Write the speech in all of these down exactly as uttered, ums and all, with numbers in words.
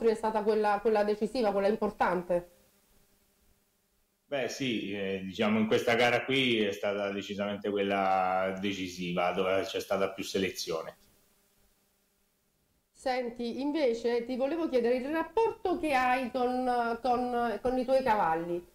incontri è stata quella, quella decisiva, quella importante. Beh, sì, eh, diciamo in questa gara qui è stata decisamente quella decisiva, dove c'è stata più selezione. Senti, invece ti volevo chiedere il rapporto che hai con, con- con i tuoi cavalli,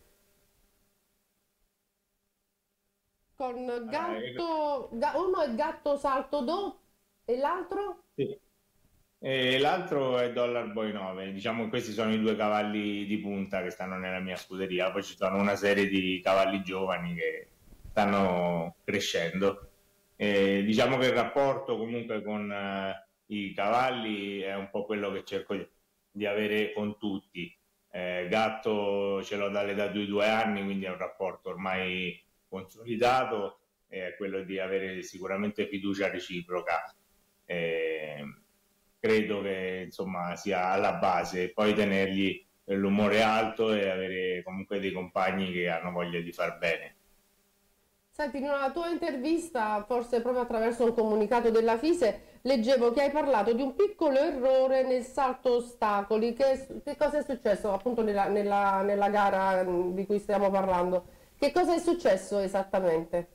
con Allora, eh, Gatto, Ga- uno è Gatto Salto Do e l'altro? sì. E l'altro è Dollar Boy nove, diciamo che questi sono i due cavalli di punta che stanno nella mia scuderia, poi ci sono una serie di cavalli giovani che stanno crescendo. E diciamo che il rapporto comunque con eh, i cavalli è un po' quello che cerco di di avere con tutti. Eh, Gatto ce l'ho dall'età di due anni, quindi è un rapporto ormai consolidato, è quello di avere sicuramente fiducia reciproca. Eh, Credo che insomma sia alla base, poi tenergli l'umore alto e avere comunque dei compagni che hanno voglia di far bene. Senti, in una tua intervista, forse proprio attraverso un comunicato della FISE, leggevo che hai parlato di un piccolo errore nel salto ostacoli. Che, che cosa è successo appunto nella, nella- nella gara mm, di cui stiamo parlando? Che cosa è successo esattamente?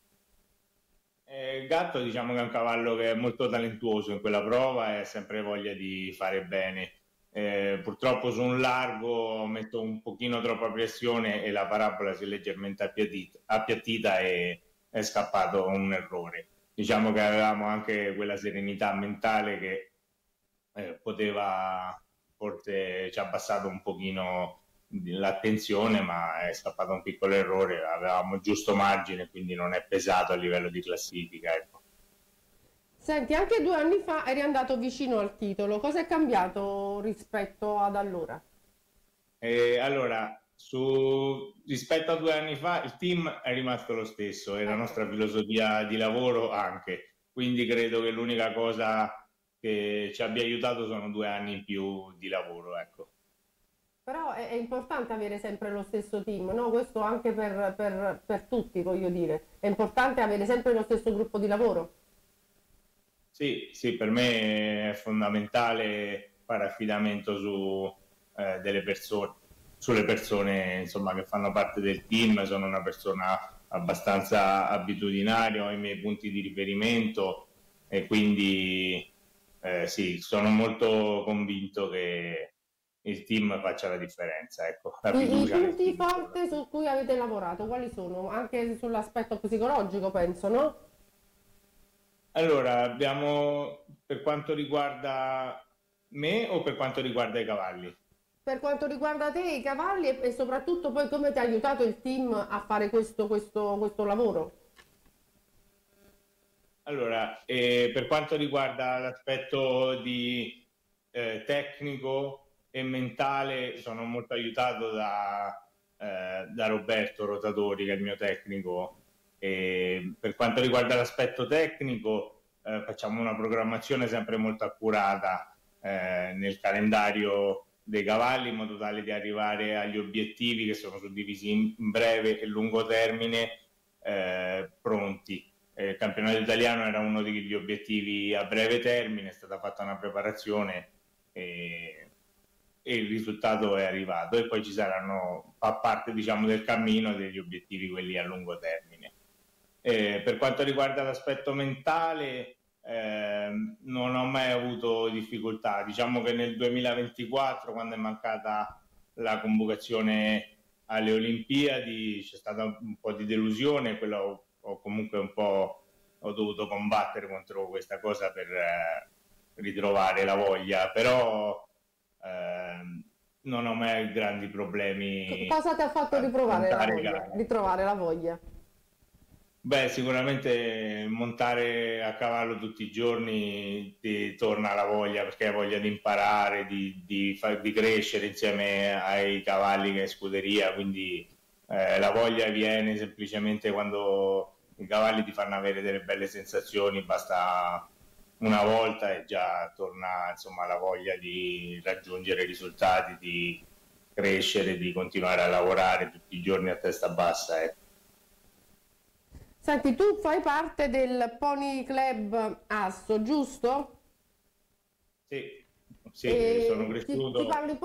Eh, Gatto diciamo che è un cavallo che è molto talentuoso in quella prova e ha sempre voglia di fare bene. Eh, purtroppo su un largo metto un pochino troppa pressione e la parabola si è leggermente appiattita, appiattita e è scappato un errore. Diciamo che avevamo anche quella serenità mentale che eh, poteva, forse ci ha abbassato un pochino l'attenzione, ma è scappato un piccolo errore, avevamo giusto margine, quindi non è pesato a livello di classifica. Ecco. Senti, anche due anni fa eri andato vicino al titolo. Cosa è cambiato rispetto ad allora? E allora, su, rispetto a due anni fa, il team è rimasto lo stesso e la Ecco. nostra filosofia di lavoro anche, quindi credo che l'unica cosa che ci abbia aiutato sono due anni in più di lavoro, ecco. Però è, è importante avere sempre lo stesso team, no? Questo anche per, per- per tutti, voglio dire. È importante avere sempre lo stesso gruppo di lavoro. Sì, sì, per me è fondamentale fare affidamento su eh, delle persone, sulle persone insomma, che fanno parte del team. Sono una persona abbastanza abitudinaria, ho i miei punti di riferimento e quindi eh, sì, sono molto convinto che il team faccia la differenza. Ecco, la I, i fiducia nel punti team forti soprattutto. su cui avete lavorato, quali sono? Anche sull'aspetto psicologico, penso, no? Allora, abbiamo per quanto riguarda me o per quanto riguarda i cavalli? Per quanto riguarda te, i cavalli e, e soprattutto poi come ti ha aiutato il team a fare questo, questo, questo lavoro? Allora, eh, per quanto riguarda l'aspetto di eh, tecnico e mentale, sono molto aiutato da, eh, da Roberto Rotatori, che è il mio tecnico. E per quanto riguarda l'aspetto tecnico, eh, facciamo una programmazione sempre molto accurata eh, nel calendario dei cavalli, in modo tale di arrivare agli obiettivi che sono suddivisi in breve e lungo termine, eh, pronti. Eh, il campionato italiano era uno degli obiettivi a breve termine, è stata fatta una preparazione e, e il risultato è arrivato e poi ci saranno, fa parte diciamo del cammino degli obiettivi quelli a lungo termine. Eh, per quanto riguarda l'aspetto mentale, ehm, non ho mai avuto difficoltà. Diciamo che nel duemilaventiquattro, quando è mancata la convocazione alle Olimpiadi, c'è stata un po' di delusione, quello ho, ho comunque un po' ho dovuto combattere contro questa cosa per eh, ritrovare la voglia, però ehm, non ho mai grandi Co- problemi cosa ti ha fatto ad riprovare la affrontare voglia? gare. Ritrovare la voglia? Beh, sicuramente montare a cavallo tutti i giorni ti torna la voglia, perché hai voglia di imparare, di, di, far- di crescere insieme ai cavalli che è scuderia, quindi eh, la voglia viene semplicemente quando i cavalli ti fanno avere delle belle sensazioni, basta una volta e già torna insomma la voglia di raggiungere risultati, di crescere, di continuare a lavorare tutti i giorni a testa bassa. Ecco. Senti, tu fai parte del Pony Club Asso, giusto? Sì. Sì, sono cresciuto. Ti, ti parli